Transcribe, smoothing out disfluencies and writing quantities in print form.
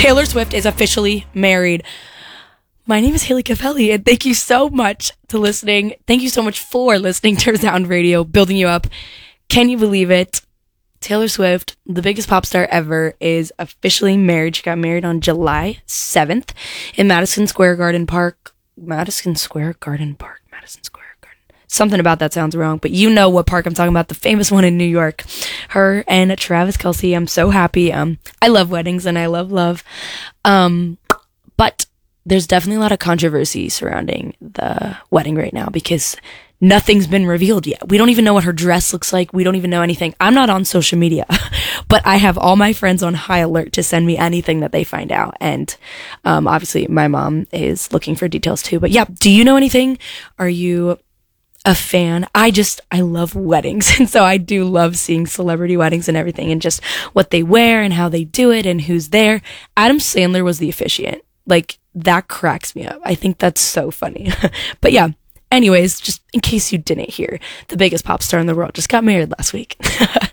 Taylor Swift is officially married. My name is Haley Capelli, and thank you so much to listening. Thank you so much for listening to Resound Radio, building you up. Can you believe it? Taylor Swift, the biggest pop star ever, is officially married. She got married on July 7th in Madison Square Garden. Something about that sounds wrong, but you know what park I'm talking about, the famous one in New York. Her and Travis Kelce. I'm so happy. I love weddings and I love love. But there's definitely a lot of controversy surrounding the wedding right now because nothing's been revealed yet. We don't even know what her dress looks like. We don't even know anything. I'm not on social media, but I have all my friends on high alert to send me anything that they find out. And obviously my mom is looking for details too. But yeah, do you know anything? Are you a fan? I love weddings. And so I do love seeing celebrity weddings and everything and just what they wear and how they do it and who's there. Adam Sandler was the officiant. Like, that cracks me up. I think that's so funny. But yeah, anyways, just in case you didn't hear, the biggest pop star in the world just got married last week.